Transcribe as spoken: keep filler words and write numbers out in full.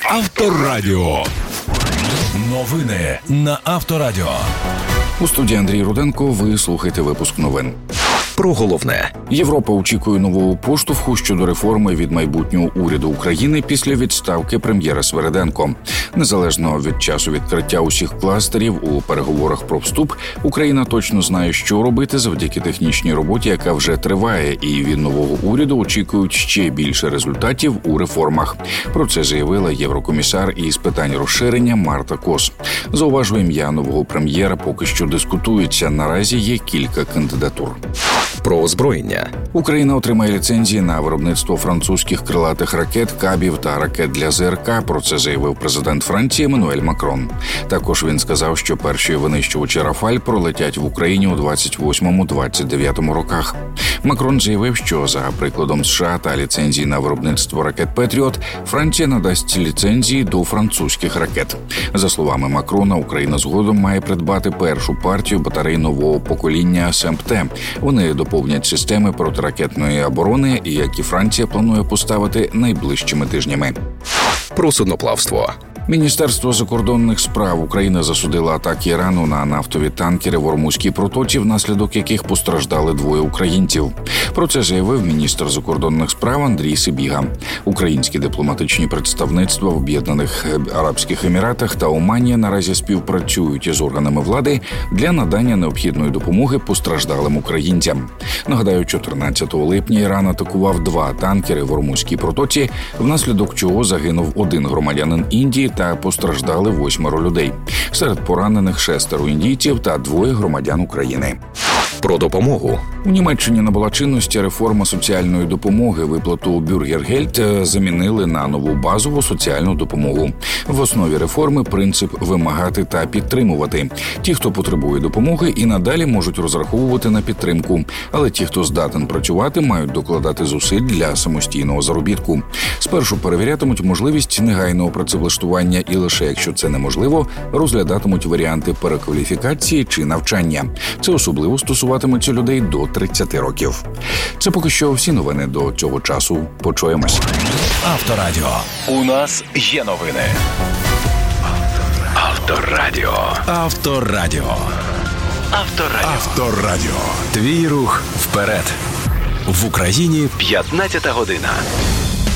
Авторадіо. Новини на Авторадіо. У студії Андрій Руденко. Ви слухаєте випуск новин. Про головне. Європа очікує нового поштовху щодо реформи від майбутнього уряду України після відставки прем'єра Свериденко. Незалежно від часу відкриття усіх кластерів у переговорах про вступ, Україна точно знає, що робити завдяки технічній роботі, яка вже триває, і від нового уряду очікують ще більше результатів у реформах. Про це заявила єврокомісар із питань розширення Марта Кос. Зауважує, ім'я нового прем'єра поки що дискутується. Наразі є кілька кандидатур. Про озброєння. Україна отримає ліцензії на виробництво французьких крилатих ракет, кабів та ракет для ЗРК. Про це заявив президент Франції Еммануель Макрон. Також він сказав, що перші винищувачі «Рафаль» пролетять в Україні у двадцять восьмому - двадцять дев'ятому роках. Макрон заявив, що за прикладом США та ліцензії на виробництво ракет «Петріот», Франція надасть ліцензії до французьких ракет. За словами Макрона, Україна згодом має придбати першу партію батарей нового покоління СМПТ. Вони доповнять системи протиракетної оборони, які Франція планує поставити найближчими тижнями. Про судноплавство. Міністерство закордонних справ України засудило атаки Ірану на нафтові танкери в Ормузькій протоці, внаслідок яких постраждали двоє українців. Про це заявив міністр закордонних справ Андрій Сибіга. Українські дипломатичні представництва в Об'єднаних Арабських Еміратах та Омані наразі співпрацюють із органами влади для надання необхідної допомоги постраждалим українцям. Нагадаю, чотирнадцятого липня Іран атакував два танкери в Ормузькій протоці, внаслідок чого загинув один громадянин Індії та постраждали восьмеро людей. Серед поранених шестеро індійців та двоє громадян України. Про допомогу. У Німеччині набула чинності реформа соціальної допомоги. Виплату Бюргергельд замінили на нову базову соціальну допомогу. В основі реформи принцип вимагати та підтримувати. Ті, хто потребує допомоги, і надалі можуть розраховувати на підтримку. Але ті, хто здатен працювати, мають докладати зусиль для самостійного заробітку. Спершу перевірятимуть можливість негайного працевлаштування і лише якщо це неможливо, розглядатимуть варіанти перекваліфікації чи навчання. Це особливо стосуватиметься людей до тридцяти років. Це поки що всі новини до цього часу. Почуємось. Авторадіо. У нас є новини. Авторадіо. Авторадіо. Авторадіо. Авторадіо. Твій рух вперед. В Україні п'ятнадцята година.